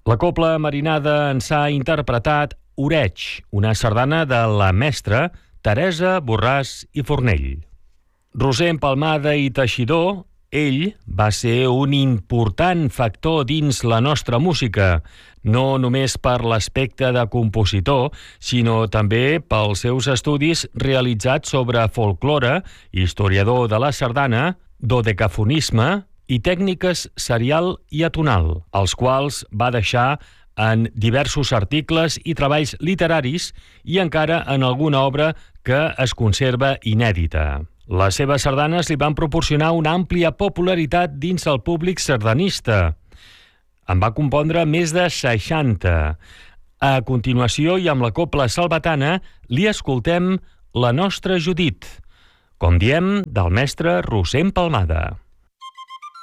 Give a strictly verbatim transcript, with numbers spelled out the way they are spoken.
La Cobla Marinada ens ha interpretat Oreig, una sardana de la mestra Teresa Borràs i Fornell. Roser Empalmada i Teixidor, ell va ser un important factor dins la nostra música, no només per l'aspecte de compositor, sinó també pels seus estudis realitzats sobre folklore, historiador de la sardana, dodecafonisme i tècniques serial i atonal, els quals va deixar en diversos articles i treballs literaris i encara en alguna obra que es conserva inèdita. Les seves sardanes li van proporcionar una àmplia popularitat dins el públic sardanista. En va compondre més de seixanta. A continuació, i amb la Cobla Salvatana, li escoltem La nostra Judit, com diem, del mestre Roser Empalmada.